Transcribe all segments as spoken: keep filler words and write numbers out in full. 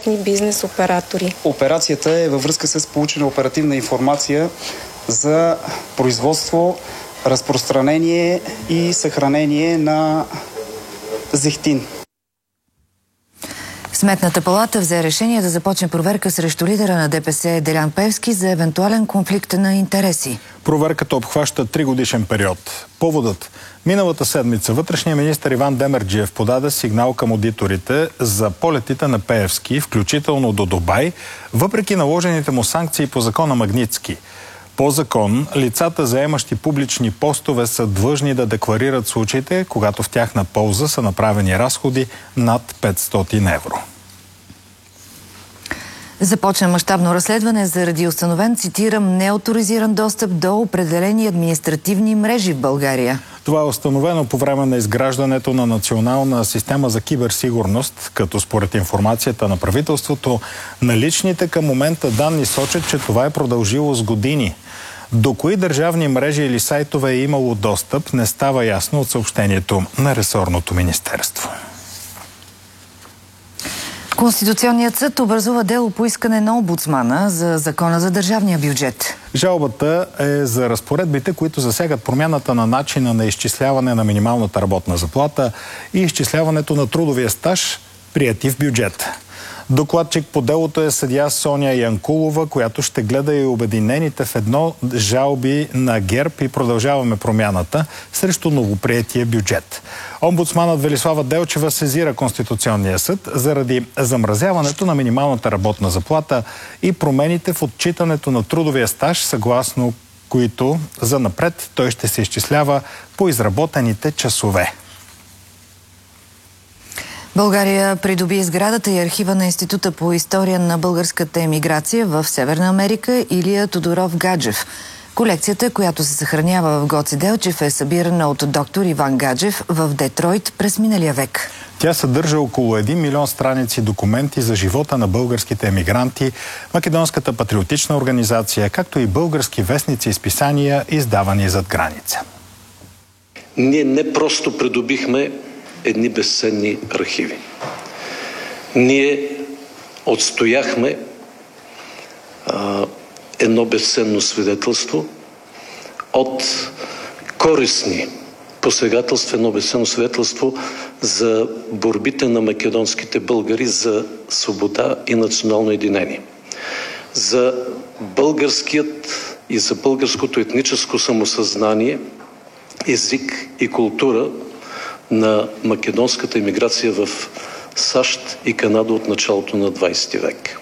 съответни бизнес оператори. Операцията е във връзка с получена оперативна информация за производство, разпространение и съхранение на зехтин. Сметната палата взе решение да започне проверка срещу лидера на ДПС Делян Пеевски за евентуален конфликт на интереси. Проверката обхваща тригодишен период. Поводът: миналата седмица вътрешният министър Иван Демерджиев подаде сигнал към одиторите за полетите на Пеевски, включително до Дубай, въпреки наложените му санкции по закона Магнитски. По закон, лицата, заемащи публични постове, са длъжни да декларират случаите, когато в тяхна полза са направени разходи над петстотин евро. Започна мащабно разследване заради установен, цитирам, неоторизиран достъп до определени административни мрежи в България. Това е установено по време на изграждането на национална система за киберсигурност, като според информацията на правителството, наличните към момента данни сочат, че това е продължило с години. До кои държавни мрежи или сайтове е имало достъп, не става ясно от съобщението на ресорното министерство. Конституционният съд образува дело по искане на омбудсмана за закона за държавния бюджет. Жалбата е за разпоредбите, които засягат промяната на начина на изчисляване на минималната работна заплата и изчисляването на трудовия стаж, приети в бюджета. Докладчик по делото е съдия Соня Янкулова, която ще гледа и обединените в едно жалби на ГЕРБ и Продължаваме промяната срещу новоприетия бюджет. Омбудсманът Велислава Делчева сезира Конституционния съд заради замразяването на минималната работна заплата и промените в отчитането на трудовия стаж, съгласно които занапред той ще се изчислява по изработените часове. България придоби сградата и архива на Института по история на българската емиграция в Северна Америка Илия Тодоров Гаджев. Колекцията, която се съхранява в Гоце Делчев, е събирана от доктор Иван Гаджев в Детройт през миналия век. Тя съдържа около един милион страници документи за живота на българските емигранти, Македонската патриотична организация, както и български вестници и списания, издавани зад граница. Ние не просто придобихме едни безценни архиви. Ние отстояхме а, едно безценно свидетелство от корисни посегателства, едно безценно свидетелство за борбите на македонските българи за свобода и национално единение. За българският и за българското етническо самосъзнание, език и култура на македонската емиграция в САЩ и Канада от началото на двадесети век.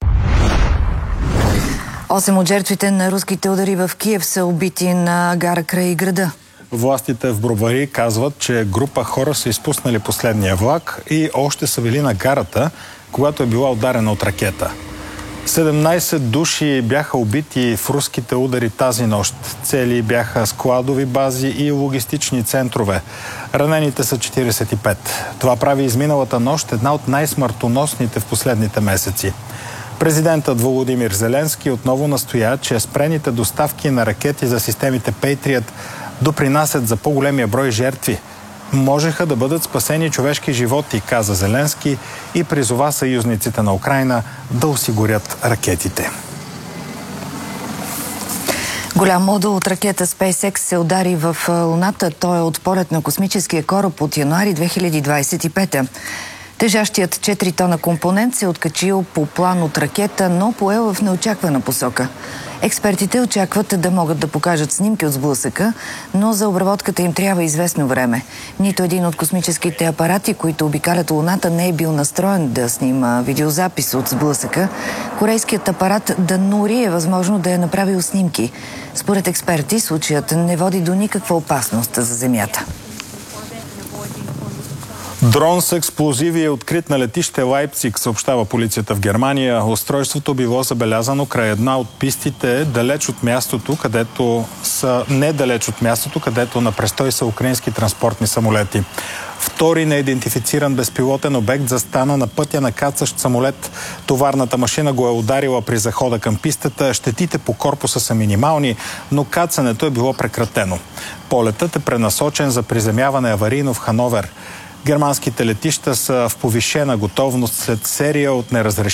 Осем от жертвите на руските удари в Киев са убити на гара край града. Властите в Бровари казват, че група хора са изпуснали последния влак и още са били на гарата, когато е била ударена от ракета. седемнадесет души бяха убити в руските удари тази нощ. Цели бяха складови бази и логистични центрове. Ранените са четиридесет и пет. Това прави изминалата нощ една от най-смъртоносните в последните месеци. Президентът Володимир Зеленски отново настоя, че спрените доставки на ракети за системите Patriot допринасят за по-големия брой жертви. Можеха да бъдат спасени човешки животи, каза Зеленски, и призова съюзниците на Украйна да осигурят ракетите. Голям модул от ракета SpaceX се удари в Луната. Той е от полет на космическия кораб от януари две хиляди двадесет и пета. Тежащият четири тона компонент се откачил по план от ракета, но поел в неочаквана посока. Експертите очакват да могат да покажат снимки от сблъсъка, но за обработката им трябва известно време. Нито един от космическите апарати, които обикалят Луната, не е бил настроен да снима видеозапис от сблъсъка. Корейският апарат Данури е възможно да е направил снимки. Според експерти, случаят не води до никаква опасност за Земята. Дрон с експлозиви е открит на летище Лайпциг, съобщава полицията в Германия. Устройството било забелязано край една от пистите, далеч от мястото, където са, не далеч от мястото, където на престой са украински транспортни самолети. Втори неидентифициран безпилотен обект застана на пътя на кацащ самолет. Товарната машина го е ударила при захода към пистата. Щетите по корпуса са минимални, но кацането е било прекратено. Полетът е пренасочен за приземяване аварийно в Хановер. Германските летища са в повишена готовност след серия от неразрешени